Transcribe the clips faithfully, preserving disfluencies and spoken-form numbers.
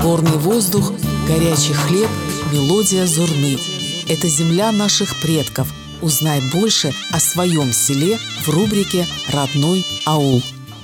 Горный воздух, горячий хлеб, мелодия зурны. Это земля наших предков. Узнай больше о своем селе в рубрике «Родной аул».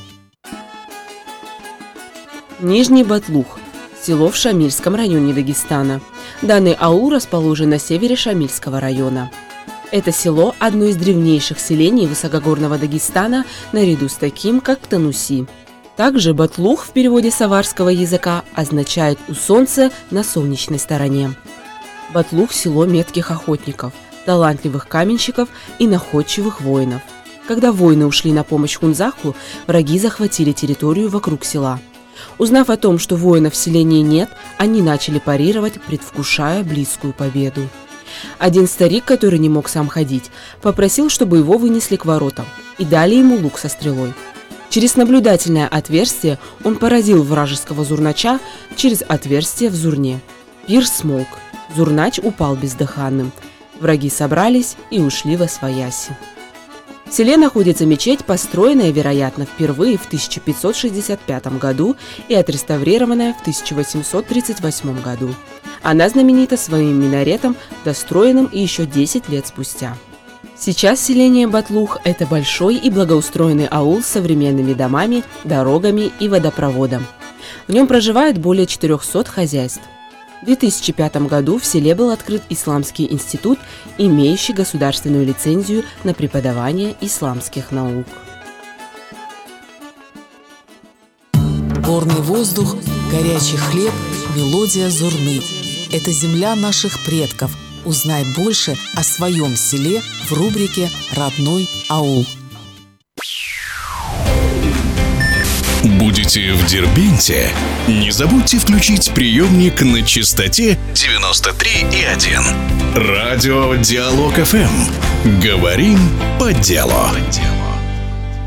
Нижний Батлух – село в Шамильском районе Дагестана. Данный аул расположен на севере Шамильского района. Это село – одно из древнейших селений высокогорного Дагестана, наряду с таким, как Тануси. Также Батлух в переводе с аварского языка означает «у солнца на солнечной стороне». Батлух – село метких охотников, талантливых каменщиков и находчивых воинов. Когда воины ушли на помощь Хунзаку, враги захватили территорию вокруг села. Узнав о том, что воинов в селении нет, они начали парировать, предвкушая близкую победу. Один старик, который не мог сам ходить, попросил, чтобы его вынесли к воротам и дали ему лук со стрелой. Через наблюдательное отверстие он поразил вражеского зурнача через отверстие в зурне. Пир смолк. Зурнач упал бездыханным. Враги собрались и ушли восвояси. В селе находится мечеть, построенная, вероятно, впервые в тысяча пятьсот шестьдесят пятом году и отреставрированная в тысяча восемьсот тридцать восьмом году. Она знаменита своим минаретом, достроенным и еще десять лет спустя. Сейчас селение Батлух – это большой и благоустроенный аул с современными домами, дорогами и водопроводом. В нем проживает более четырехсот хозяйств. В две тысячи пятом году в селе был открыт Исламский институт, имеющий государственную лицензию на преподавание исламских наук. Горный воздух, горячий хлеб, мелодия зурны. Это земля наших предков. Узнай больше о своем селе в рубрике «Родной аул». Будете в Дербенте? Не забудьте включить приемник на частоте девяносто три и один. Радио Диалог эф эм. Говорим по делу.